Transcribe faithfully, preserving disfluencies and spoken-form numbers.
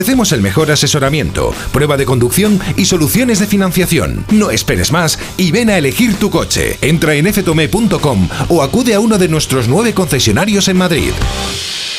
Ofrecemos el mejor asesoramiento, prueba de conducción y soluciones de financiación. No esperes más y ven a elegir tu coche. Entra en f tome punto com o acude a uno de nuestros nueve concesionarios en Madrid.